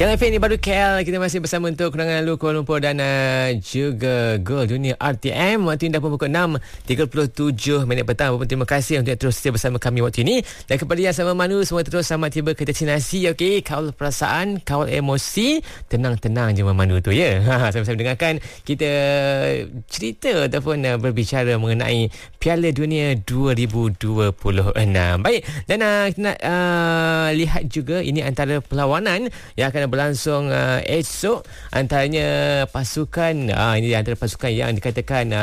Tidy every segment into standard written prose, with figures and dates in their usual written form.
KLFM ni baru KL. Kita masih bersama untuk kemenangan Luar Kuala Lumpur dan juga Gol Dunia RTM. Waktu ini dah pukul 6.37 minit petang. Terima kasih untuk terus setia bersama kami waktu ini. Dan kepada yang sama Manu, semua terus selamat tiba ke destinasi. Okey, kawal perasaan, kawal emosi, tenang-tenang je Manu tu ya. Sama-sama dengarkan kita cerita ataupun berbicara mengenai Piala Dunia 2026. Baik, dan kita nak lihat juga ini antara perlawanan yang akan berlangsung esok, antaranya pasukan ini antara pasukan yang dikatakan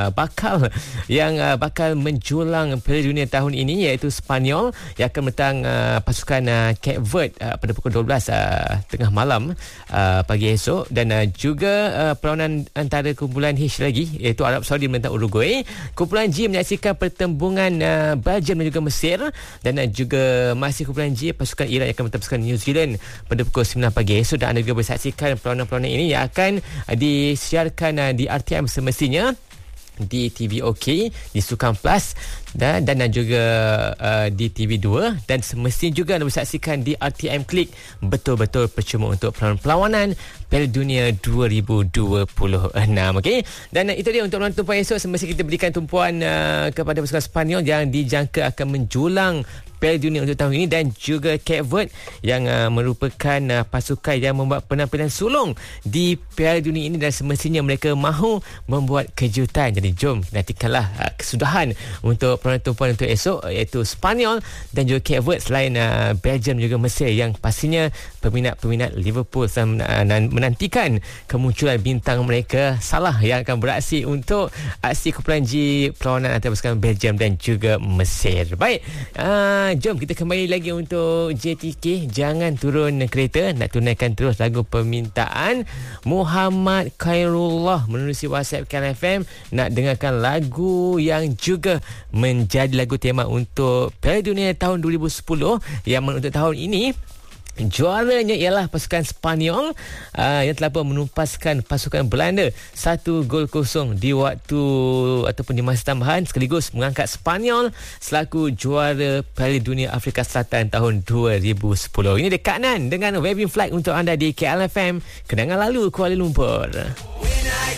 bakal menjulang Piala Dunia tahun ini, iaitu Sepanyol yang akan menentang pasukan Cape Verde pada pukul 12 tengah malam pagi esok, dan juga perlawanan antara kumpulan H lagi, iaitu Arab Saudi menentang Uruguay. Kumpulan G menyaksikan pertembungan Belgium dan juga Mesir, dan juga masih kumpulan G pasukan Iran yang akan menentang pasukan New Zealand pada pukul 9 pagi esok. Dan anda juga boleh saksikan perlawanan-perlawanan ini yang akan disiarkan di RTM semestinya, di TV OK, di Sukan Plus dan juga di TV2, dan semestinya juga anda boleh saksikan di RTM Klik. Betul-betul percuma untuk perlawanan Piala Dunia 2026. Okey, dan itu dia untuk perlawanan tumpuan esok. Semestinya kita berikan tumpuan kepada pasukan Sepanyol yang dijangka akan menjulang Piala Dunia untuk tahun ini, dan juga Cape Verde yang merupakan pasukan yang membuat penampilan sulung di Piala Dunia ini, dan semestinya mereka mahu membuat kejutan. Jadi jom nantikanlah kesudahan untuk perlawanan tumpuan untuk esok, iaitu Sepanyol dan juga Cape Verde, selain Belgium juga Mesir, yang pastinya peminat-peminat Liverpool menantikan kemunculan bintang mereka Salah yang akan beraksi untuk aksi kumpulan G perlawanan antara pasukan Belgium dan juga Mesir. Baik, jom kita kembali lagi untuk JTK. Jangan turun kereta, nak tunaikan terus lagu permintaan. Muhammad Khairullah menerusi WhatsApp KLFM, nak dengarkan lagu yang juga menjadi lagu tema untuk Piala Dunia tahun 2010, yang untuk tahun ini juaranya ialah pasukan Sepanyol yang telah pun menumpaskan pasukan Belanda 1-0 di waktu ataupun di masa tambahan, sekaligus mengangkat Sepanyol selaku juara Piala Dunia Afrika Selatan tahun 2010. Ini Dekat Nan dengan Waving Flag untuk anda di KLFM, kenangan lalu Kuala Lumpur.